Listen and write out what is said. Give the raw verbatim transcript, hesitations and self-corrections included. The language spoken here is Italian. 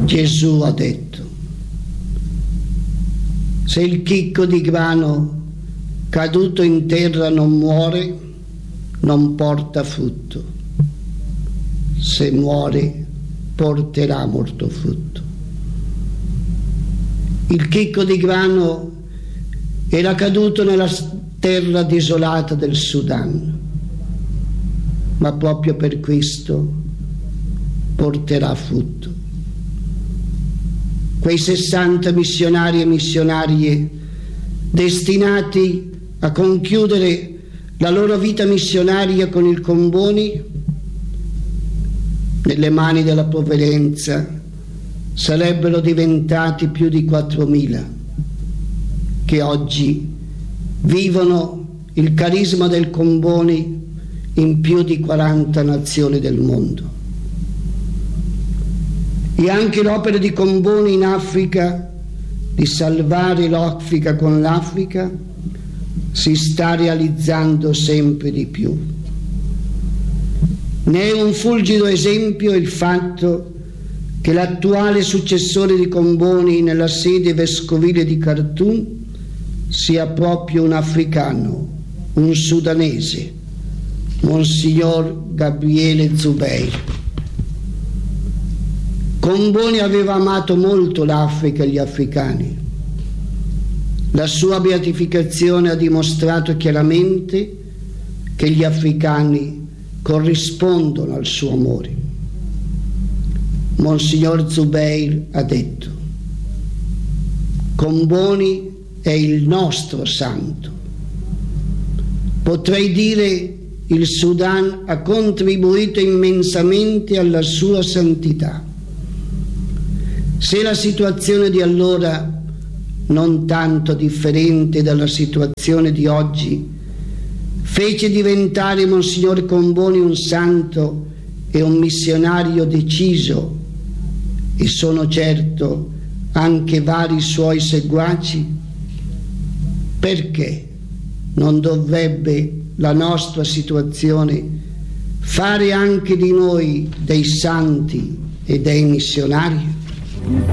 Gesù ha detto: se il chicco di grano caduto in terra non muore, non porta frutto; se muore, porterà molto frutto. Il chicco di grano era caduto nella terra desolata del Sudan, ma proprio per questo porterà frutto. Quei sessanta missionari e missionarie destinati a conchiudere la loro vita missionaria con il Comboni, nelle mani della provvidenza sarebbero diventati più di quattromila, che oggi vivono il carisma del Comboni in più di quaranta nazioni del mondo. E anche l'opera di Comboni in Africa, di salvare l'Africa con l'Africa, si sta realizzando sempre di più. Ne è un fulgido esempio il fatto che l'attuale successore di Comboni nella sede vescovile di Khartoum sia proprio un africano, un sudanese, Monsignor Gabriele Zubeir. Comboni aveva amato molto l'Africa e gli africani. La sua beatificazione ha dimostrato chiaramente che gli africani corrispondono al suo amore. Monsignor Zubeir ha detto: Comboni è il nostro santo. Potrei dire il Sudan ha contribuito immensamente alla sua santità. Se la situazione di allora, non tanto differente dalla situazione di oggi, fece diventare Monsignor Comboni un santo e un missionario deciso, e sono certo anche vari suoi seguaci, perché non dovrebbe la nostra situazione fare anche di noi dei santi e dei missionari?